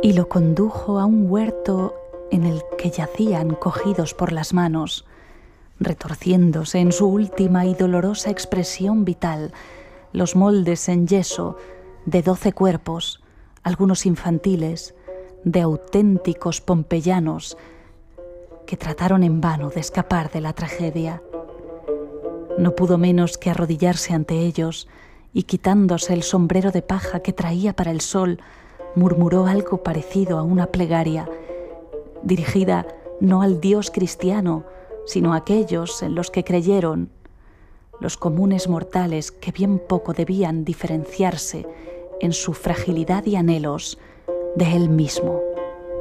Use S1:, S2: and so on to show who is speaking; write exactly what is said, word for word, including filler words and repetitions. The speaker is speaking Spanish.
S1: y lo condujo a un huerto en el que yacían cogidos por las manos, retorciéndose en su última y dolorosa expresión vital, los moldes en yeso de doce cuerpos, algunos infantiles, de auténticos pompeyanos que trataron en vano de escapar de la tragedia. No pudo menos que arrodillarse ante ellos y, quitándose el sombrero de paja que traía para el sol, murmuró algo parecido a una plegaria, dirigida no al Dios cristiano, sino a aquellos en los que creyeron, los comunes mortales que bien poco debían diferenciarse en su fragilidad y anhelos de él mismo.